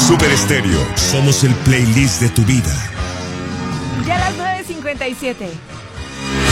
Super Estéreo, somos el playlist de tu vida. Ya a las 9:57.